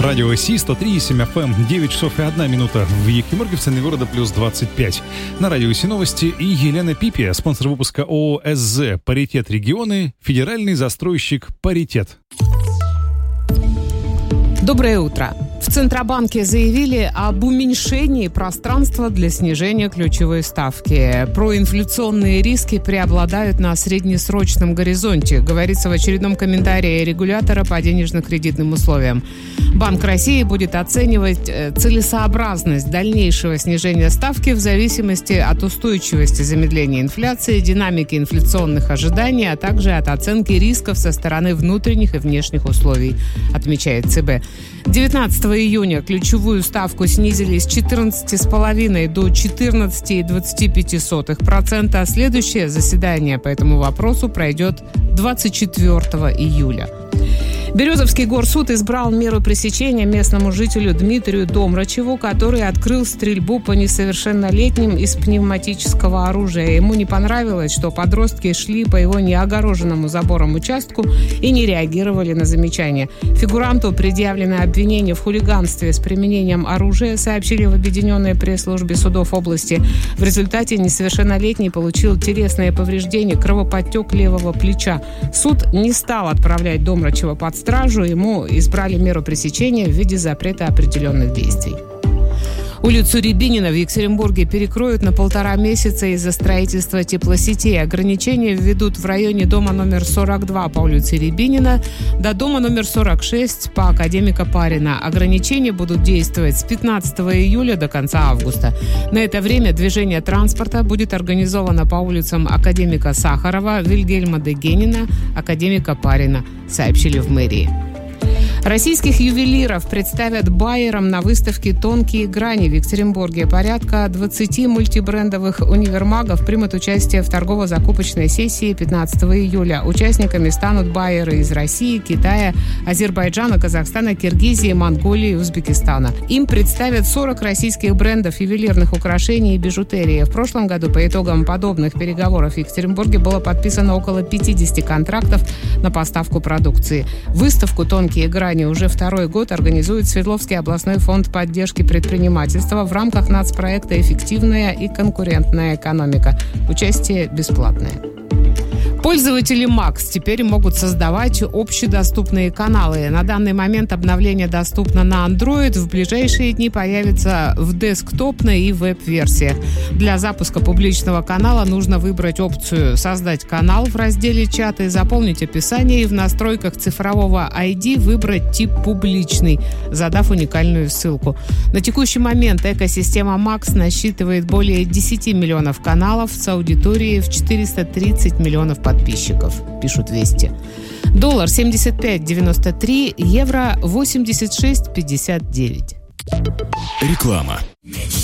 Радио Си 103,7 FM, 9 часов и 1 минута. В Екатеринбурге, в центре города, плюс 25. На Радио Си новости и Елена Пипия, спонсор выпуска ООО СЗ «Паритет регионы», федеральный застройщик «Паритет». Доброе утро. В Центробанке заявили об уменьшении пространства для снижения ключевой ставки. Проинфляционные риски преобладают на среднесрочном горизонте, говорится в очередном комментарии регулятора по денежно-кредитным условиям. Банк России будет оценивать целесообразность дальнейшего снижения ставки в зависимости от устойчивости замедления инфляции, динамики инфляционных ожиданий, а также от оценки рисков со стороны внутренних и внешних условий, отмечает ЦБ. 19 июня ключевую ставку снизили с 14,5% до 14,25%, а следующее заседание по этому вопросу пройдет 24 июля. Березовский горсуд избрал меру пресечения местному жителю Дмитрию Домрачеву, который открыл стрельбу по несовершеннолетним из пневматического оружия. Ему не понравилось, что подростки шли по его неогороженному забором участку и не реагировали на замечания. Фигуранту предъявлено обвинение в хулиганстве с применением оружия, сообщили в Объединенной пресс-службе судов области. В результате несовершеннолетний получил телесные повреждения, кровоподтек левого плеча. Суд не стал отправлять Домрачева под стражу, ему избрали меру пресечения в виде запрета определенных действий. Улицу Рябинина в Екатеринбурге перекроют на 1,5 месяца из-за строительства теплосетей. Ограничения введут в районе дома номер 42 по улице Рябинина до дома номер 46 по Академика Парина. Ограничения будут действовать с 15 июля до конца августа. На это время движение транспорта будет организовано по улицам Академика Сахарова, Вильгельма Дегенина, Академика Парина, сообщили в мэрии. Российских ювелиров представят байерам на выставке «Тонкие грани» в Екатеринбурге. Порядка 20 мультибрендовых универмагов примут участие в торгово-закупочной сессии 15 июля. Участниками станут байеры из России, Китая, Азербайджана, Казахстана, Киргизии, Монголии и Узбекистана. Им представят 40 российских брендов ювелирных украшений и бижутерии. В прошлом году по итогам подобных переговоров в Екатеринбурге было подписано около 50 контрактов на поставку продукции. Выставку «Тонкие грани» уже второй год организует Свердловский областной фонд поддержки предпринимательства в рамках нацпроекта «Эффективная и конкурентная экономика». Участие бесплатное. Пользователи Max теперь могут создавать общедоступные каналы. На данный момент обновление доступно на Android. В ближайшие дни появится в десктопной и веб-версиях. Для запуска публичного канала нужно выбрать опцию «Создать канал» в разделе «Чаты», заполнить описание и в настройках цифрового ID выбрать тип «Публичный», задав уникальную ссылку. На текущий момент экосистема Max насчитывает более 10 миллионов каналов с аудиторией в 430 миллионов подписчиков, пишут «Вести». Доллар 75.93, евро 86.59. Реклама.